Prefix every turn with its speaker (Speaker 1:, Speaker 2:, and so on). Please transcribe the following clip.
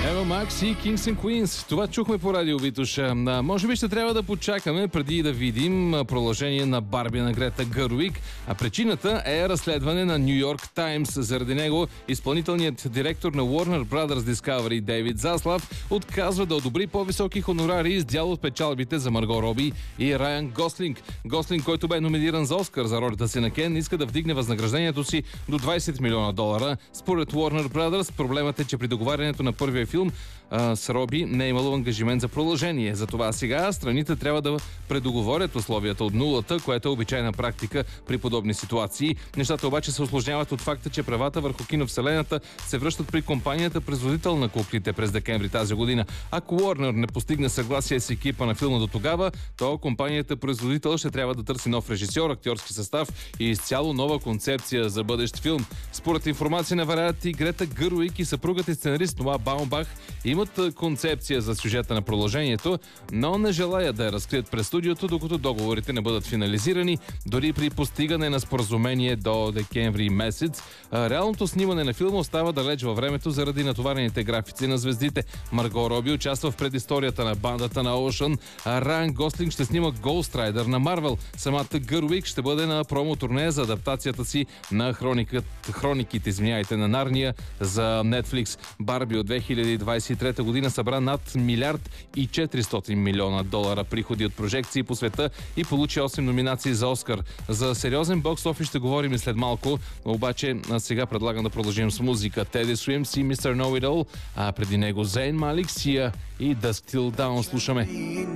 Speaker 1: Ева Макс и Kings and Queens. Това чухме по радио Витуша. Може би ще трябва да почакаме преди да видим продължение на Барби на Грета Гървиг. А причината е разследване на Ню Йорк Таймс. Заради него изпълнителният директор на Warner Brothers Discovery Дейвид Заслав отказва да одобри по-високи хонорари с дял от печалбите за Марго Роби и Райан Гослинг. Гослинг, който бе номиниран за Оскар за ролята си на Кен, иска да вдигне възнаграждението си до $20 милиона. Според Warner Brothers проблемът е, че при договарянето на първия филм с Роби не е имало ангажимент за продължение. Затова сега страните трябва да предоговорят условията от нулата, което е обичайна практика при подобни ситуации. Нещата обаче се усложняват от факта, че правата върху киновселената се връщат при компанията производител на куклите през декември тази година. Ако Warner не постигне съгласие с екипа на филма до тогава, то компанията производител ще трябва да търси нов режисьор, актьорски състав и изцяло нова концепция за бъдещ филм. Според информация на Variety, Грета Гървиг и съпругът и сценарист Ноа Баумбах имат концепция за сюжета на продължението, но не желаят да я разкрият през студиото, докато договорите не бъдат финализирани, дори при постигане на споразумение до декември месец. Реалното снимане на филма остава далеч във времето заради натоварените графици на звездите. Марго Роби участва в предисторията на бандата на Ocean, а Райан Гослинг ще снима Ghost Rider на Марвел. Самата Гървиг ще бъде на промо-турне за адаптацията си на хрониките на Нарния за Netflix. Барби от 2023 година събра над $1,4 милиона приходи от прожекции по света и получи 8 номинации за Оскар. За сериозен бокс офис ще говорим и след малко, обаче сега предлагам да продължим с музика. Teddy Swims и Mr. Know It All, а преди него Zayn Malik, Sia и Dusk Till Dawn слушаме.